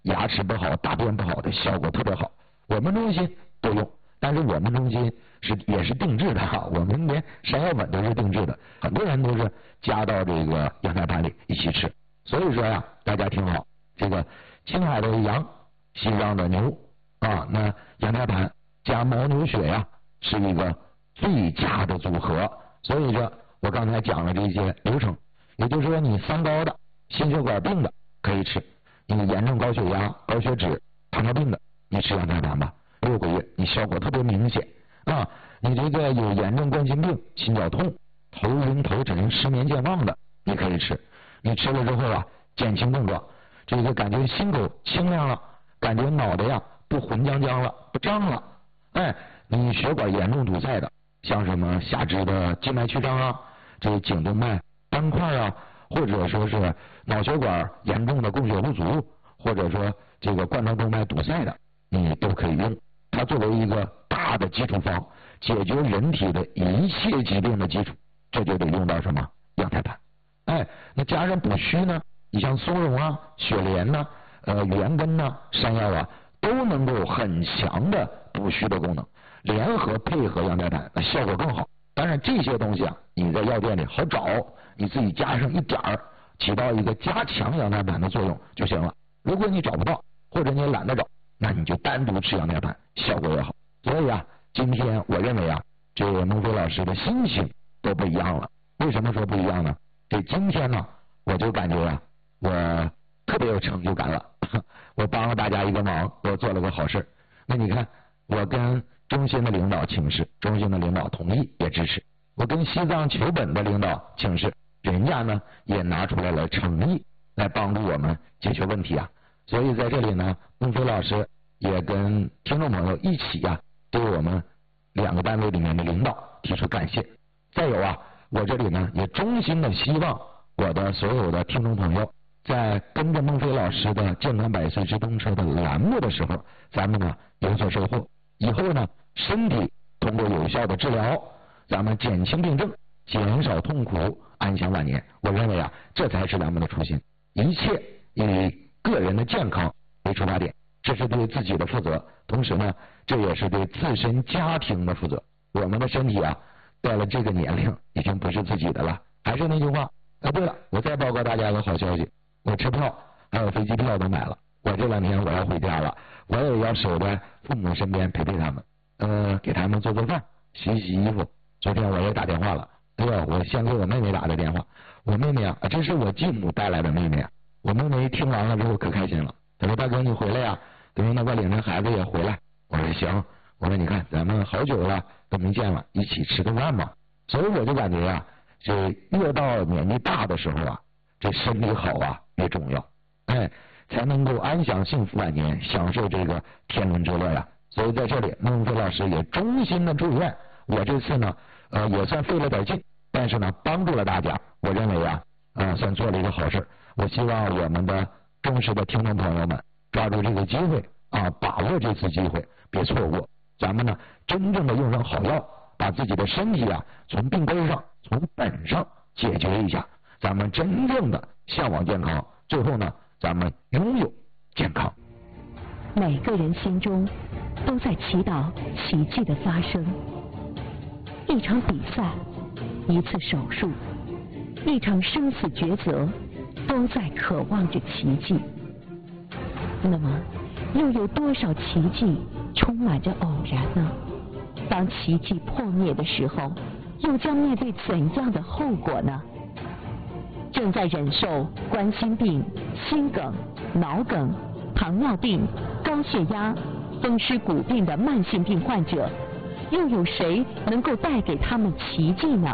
牙齿不好、大便不好的效果特别好。我们中心都用，但是我们中心也是定制的哈，我们连山药粉都是定制的，很多人都是加到这个羊胎盘里一起吃。所以说呀，大家听好，这个青海的羊、西藏的牛啊，那羊胎盘加牦牛血呀，是一个最佳的组合。所以说我刚才讲了这些流程，也就是说你三高的、心血管病的可以吃，你严重高血压、高血脂、糖尿病的，你吃羊胎盘吧，6个月你效果特别明显啊。你这个有严重冠心病、心绞痛、头晕头沉、失眠健忘的，你可以吃。你吃了之后啊，减轻症状，这个感觉心口清亮了，感觉脑袋呀不浑浆浆了，不胀了。哎，你血管严重堵塞的，像什么下肢的静脉曲张啊，这个颈动脉斑块啊，或者说是脑血管严重的供血不足，或者说这个冠状动脉堵塞的，你都可以用。它作为一个大的基础方，解决人体的一切疾病的基础，这就得用到什么羊胎盘。哎，那加上补虚呢，你像松茸啊、雪莲呐、元根呐、山药啊，都能够很强的补虚的功能，联合配合羊胎盘，那效果更好。当然这些东西啊，你在药店里好找，你自己加上一点儿，起到一个加强羊胎盘的作用就行了。如果你找不到，或者你懒得找，那你就单独吃羊胎盘，效果也好。所以啊，今天我认为啊，这个孟非老师的心情都不一样了。为什么说不一样呢？这今天呢，我就感觉啊，我特别有成就感了。我帮了大家一个忙，我做了个好事。那你看，我跟中心的领导请示，中心的领导同意也支持。我跟西藏求本的领导请示，人家呢也拿出来了诚意来帮助我们解决问题啊。所以在这里呢，孟非老师也跟听众朋友一起啊，对我们2个单位里面的领导提出感谢。再有啊，我这里呢也衷心的希望我的所有的听众朋友，在跟着孟非老师的健康百岁直通车的栏目的时候，咱们呢有所收获。以后呢，身体通过有效的治疗，咱们减轻病症，减少痛苦，安享晚年。我认为啊，这才是咱们的初心。一切以个人的健康为出发点，这是对自己的负责，同时呢，这也是对自身家庭的负责。我们的身体啊，到了这个年龄已经不是自己的了。还是那句话，对了，我再报告大家一个好消息，我车票还有飞机票都买了。我这2天我要回家了，我也要守在父母身边陪陪他们，给他们做做饭、洗洗衣服。昨天我也打电话了，我先给我妹妹打的电话。我妹妹啊，这是我继母带来的妹妹啊。我妹妹听完了之后可开心了，她说大哥你回来呀，她说那我领着孩子也回来。我说行，我说你看咱们好久了都没见了，一起吃个饭嘛。所以我就感觉啊，这越到年纪大的时候啊，这身体好啊越重要，才能够安享幸福晚年，享受这个天伦之乐呀。所以在这里，孟非老师也衷心的祝愿，我这次呢，也算费了点劲，但是呢，帮助了大家。我认为啊，算做了一个好事。我希望我们的忠实的听众朋友们抓住这个机会啊，把握这次机会，别错过。咱们呢，真正的用上好药，把自己的身体啊，从病根上、从本上解决一下，咱们真正的向往健康，最后呢，咱们拥有健康。 每个人心中都在祈祷奇迹的发生。一场比赛，一次手术，一场生死抉择，都在渴望着奇迹。那么，又有多少奇迹充满着偶然呢？当奇迹破灭的时候，又将面对怎样的后果呢？正在忍受冠心病、心梗、脑梗、糖尿病、高血压、风湿骨病的慢性病患者，又有谁能够带给他们奇迹呢？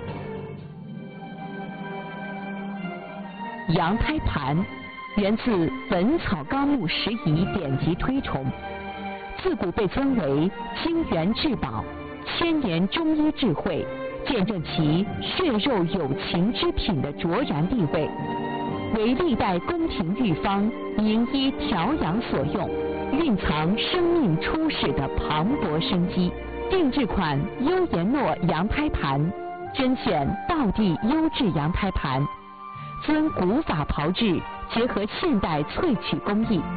羊胎盘源自《本草纲目拾遗》典籍推崇，自古被尊为精元至宝、千年中医智慧，见证其血肉有情之品的卓然地位，为历代宫廷御方名医调养所用，蕴藏生命初始的磅礴生机。定制款优颜诺羊胎盘，甄选道地优质羊胎盘，遵古法炮制，结合现代萃取工艺。